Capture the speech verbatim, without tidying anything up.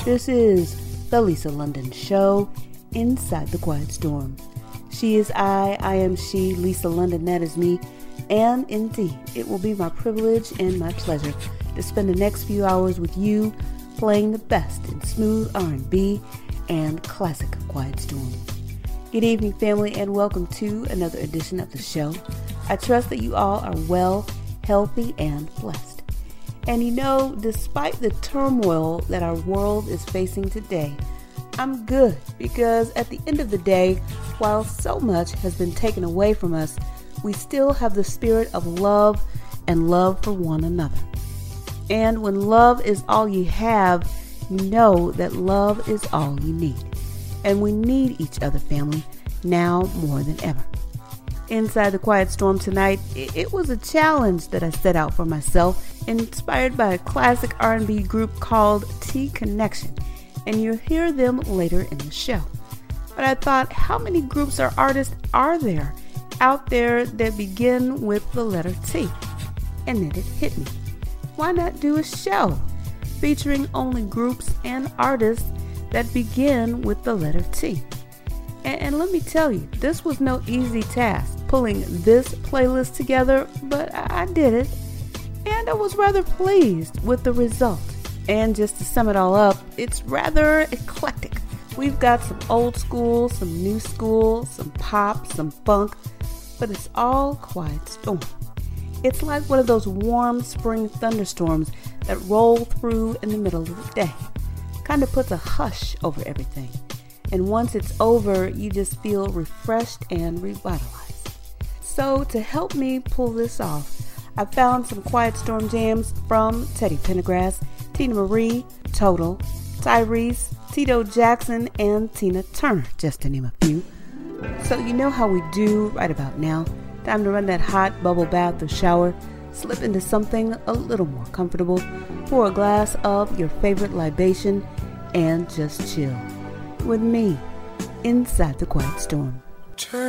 This is the Lisa London Show, Inside the Quiet Storm. She is I, I am she, Lisa London, that is me. And indeed, it will be my privilege and my pleasure to spend the next few hours with you playing the best in smooth R and B and classic Quiet Storm. Good evening, family, and welcome to another edition of the show. I trust that you all are well, healthy, and blessed. And you know, despite the turmoil that our world is facing today, I'm good because at the end of the day, while so much has been taken away from us, we still have the spirit of love and love for one another. And when love is all you have, you know that love is all you need. And we need each other, family, now more than ever. Inside the Quiet Storm tonight, it was a challenge that I set out for myself, inspired by a classic R and B group called T Connection, and you'll hear them later in the show. But I thought, how many groups or artists are there out there that begin with the letter T? And then it hit me. Why not do a show featuring only groups and artists that begin with the letter T? And, and let me tell you, this was no easy task, pulling this playlist together, but I, I did it. And I was rather pleased with the result. And just to sum it all up, it's rather eclectic. We've got some old school, some new school, some pop, some funk, but it's all Quiet Storm. It's like one of those warm spring thunderstorms that roll through in the middle of the day. Kind of puts a hush over everything. And once it's over, you just feel refreshed and revitalized. So to help me pull this off, I found some Quiet Storm jams from Teddy Pendergrass, Tina Marie, Total, Tyrese, Tito Jackson, and Tina Turner, just to name a few. So you know how we do right about now. Time to run that hot bubble bath or shower, slip into something a little more comfortable, pour a glass of your favorite libation, and just chill with me inside the Quiet Storm.